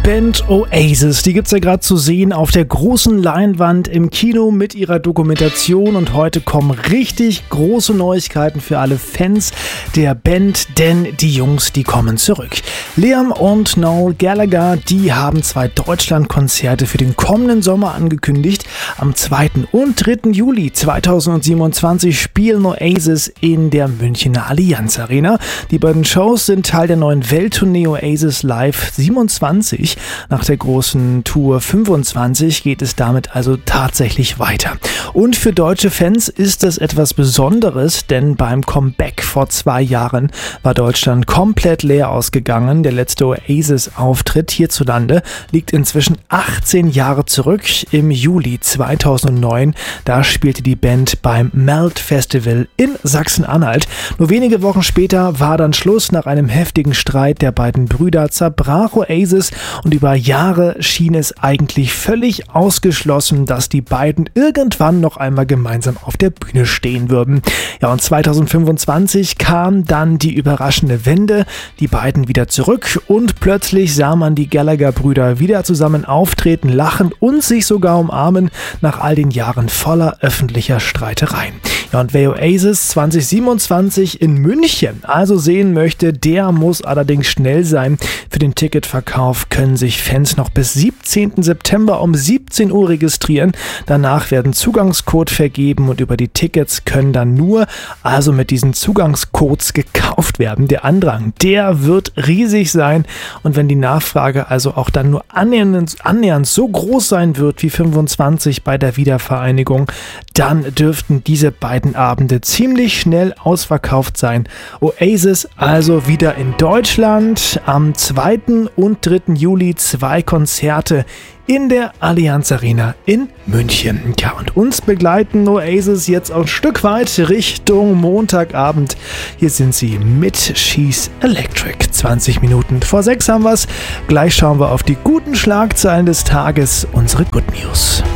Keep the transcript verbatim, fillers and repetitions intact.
Band Oasis, die gibt's ja gerade zu sehen auf der großen Leinwand im Kino mit ihrer Dokumentation, und heute kommen richtig große Neuigkeiten für alle Fans der Band, denn die Jungs, die kommen zurück. Liam und Noel Gallagher, die haben zwei Deutschlandkonzerte für den kommenden Sommer angekündigt. Am zweiten und dritten Juli zweitausendsiebenundzwanzig spielen Oasis in der Münchner Allianz Arena. Die beiden Shows sind Teil der neuen Welttournee Oasis Live siebenundzwanzig. Nach der großen Tour fünfundzwanzig geht es damit also tatsächlich weiter. Und für deutsche Fans ist das etwas Besonderes, denn beim Comeback vor zwei Jahren war Deutschland komplett leer ausgegangen. Der letzte Oasis-Auftritt hierzulande liegt inzwischen achtzehn Jahre zurück. Im Juli zweitausendneun, da spielte die Band beim Melt Festival in Sachsen-Anhalt. Nur wenige Wochen später war dann Schluss. Nach einem heftigen Streit der beiden Brüder zerbrach Oasis, und über Jahre schien es eigentlich völlig ausgeschlossen, dass die beiden irgendwann noch einmal gemeinsam auf der Bühne stehen würden. Ja, und zweitausendfünfundzwanzig kam dann die überraschende Wende, die beiden wieder zurück, und plötzlich sah man die Gallagher-Brüder wieder zusammen auftreten, lachen und sich sogar umarmen nach all den Jahren voller öffentlicher Streitereien. Ja, und wer Oasis zwanzig siebenundzwanzig in München also sehen möchte, der muss allerdings schnell sein. Für den Ticketverkauf können sich Fans noch bis siebzehnten September um siebzehn Uhr registrieren. Danach werden Zugangscode vergeben, und über die Tickets können dann nur also mit diesen Zugangscodes gekauft werden. Der Andrang, der wird riesig sein, und wenn die Nachfrage also auch dann nur annähernd, annähernd so groß sein wird wie fünfundzwanzig bei der Wiedervereinigung, dann dürften diese beiden Abende ziemlich schnell ausverkauft sein. Oasis also wieder in Deutschland. Am zweiten und dritten Juli zwei Konzerte in der Allianz Arena in München. Ja, und uns begleiten Oasis jetzt auch ein Stück weit Richtung Montagabend. Hier sind sie mit She's Electric. zwanzig Minuten vor sechs haben wir's. Gleich schauen wir auf die guten Schlagzeilen des Tages, unsere Good News.